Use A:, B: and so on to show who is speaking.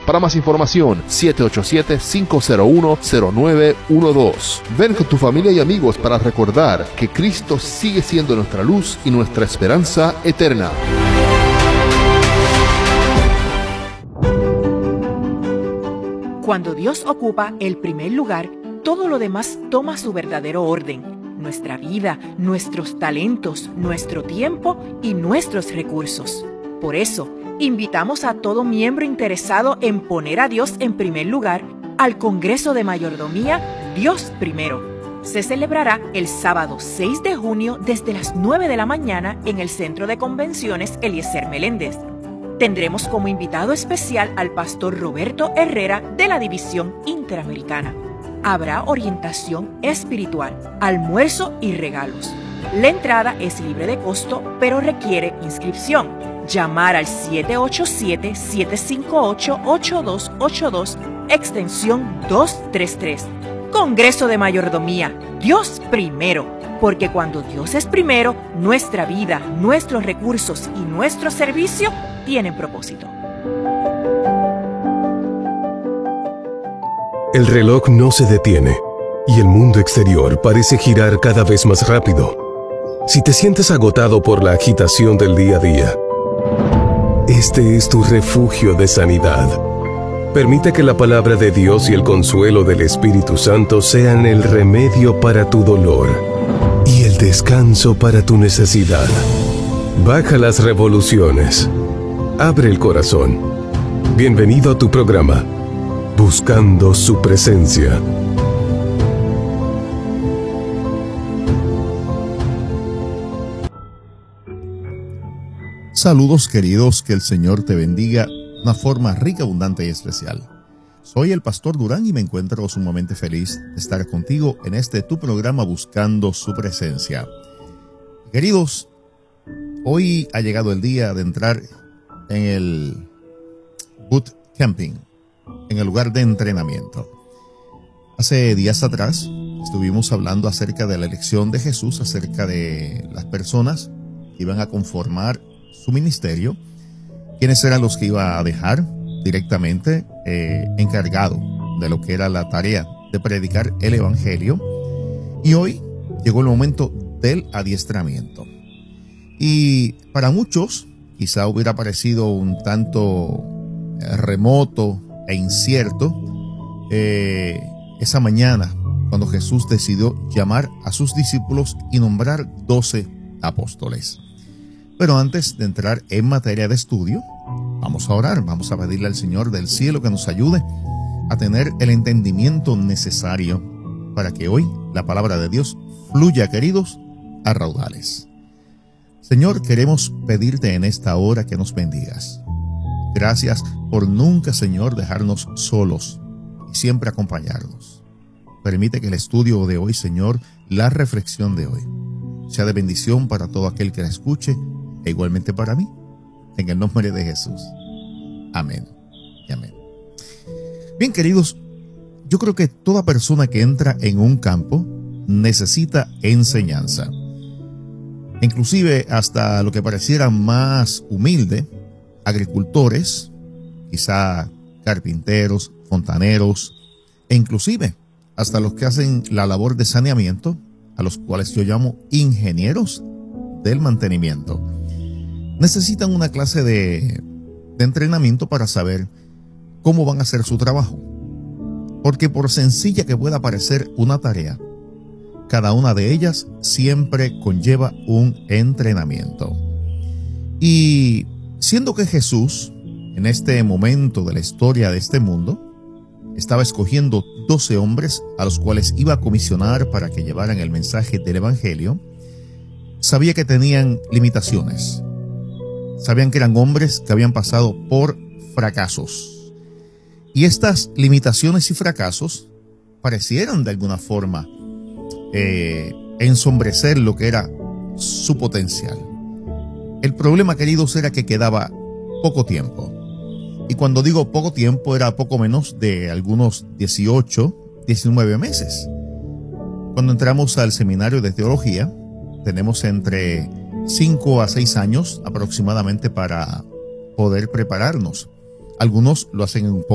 A: Para más información, 787-501-0912. Ven con tu familia y amigos para recordar que Cristo sigue siendo nuestra luz y nuestra esperanza eterna.
B: Cuando Dios ocupa el primer lugar, todo lo demás toma su verdadero orden. Nuestra vida, nuestros talentos, nuestro tiempo y nuestros recursos. Por eso, invitamos a todo miembro interesado en poner a Dios en primer lugar al Congreso de Mayordomía Dios Primero. Se celebrará el sábado 6 de junio desde las 9 de la mañana en el Centro de Convenciones Eliezer Meléndez. Tendremos como invitado especial al pastor Roberto Herrera de la División Interamericana. Habrá orientación espiritual, almuerzo y regalos. La entrada es libre de costo, pero requiere inscripción. Llamar al 787-758-8282, extensión 233. Congreso de Mayordomía, Dios primero. Porque cuando Dios es primero, nuestra vida, nuestros recursos y nuestro servicio tienen propósito.
C: El reloj no se detiene y el mundo exterior parece girar cada vez más rápido. Si te sientes agotado por la agitación del día a día, este es tu refugio de sanidad. Permite que la palabra de Dios y el consuelo del Espíritu Santo sean el remedio para tu dolor y el descanso para tu necesidad. Baja las revoluciones. Abre el corazón. Bienvenido a tu programa, Buscando su Presencia.
D: Saludos queridos, que el Señor te bendiga de una forma rica, abundante y especial. Soy el pastor Durán y me encuentro sumamente feliz de estar contigo en este tu programa Buscando su Presencia. Queridos, hoy ha llegado el día de entrar en el boot camping, en el lugar de entrenamiento. Hace días atrás estuvimos hablando acerca de la elección de Jesús, acerca de las personas que iban a conformar su ministerio, quiénes eran los que iba a dejar directamente encargado de lo que era la tarea de predicar el evangelio. Y hoy llegó el momento del adiestramiento. Y para muchos quizá hubiera parecido un tanto remoto e incierto esa mañana cuando Jesús decidió llamar a sus discípulos y nombrar 12 apóstoles. Pero antes de entrar en materia de estudio, vamos a orar, vamos a pedirle al Señor del cielo que nos ayude a tener el entendimiento necesario para que hoy la palabra de Dios fluya, queridos, a raudales. Señor, queremos pedirte en esta hora que nos bendigas. Gracias por nunca, Señor, dejarnos solos y siempre acompañarnos. Permite que el estudio de hoy, Señor, la reflexión de hoy, sea de bendición para todo aquel que la escuche e igualmente para mí, en el nombre de Jesús. Amén y amén. Bien, queridos, yo creo que toda persona que entra en un campo necesita enseñanza. Inclusive hasta lo que pareciera más humilde, agricultores, quizá carpinteros, fontaneros, e inclusive hasta los que hacen la labor de saneamiento, a los cuales yo llamo ingenieros del mantenimiento, necesitan una clase de entrenamiento para saber cómo van a hacer su trabajo. Porque por sencilla que pueda parecer una tarea, cada una de ellas siempre conlleva un entrenamiento. Y siendo que Jesús, en este momento de la historia de este mundo, estaba escogiendo 12 hombres a los cuales iba a comisionar para que llevaran el mensaje del evangelio, sabía que tenían limitaciones. Sabían que eran hombres que habían pasado por fracasos. Y estas limitaciones y fracasos parecieran de alguna forma ensombrecer lo que era su potencial. El problema, queridos, era que quedaba poco tiempo. Y cuando digo poco tiempo, era poco menos de algunos 18, 19 meses. Cuando entramos al seminario de teología, tenemos entre 5 a 6 años aproximadamente para poder prepararnos. Algunos lo hacen en un poco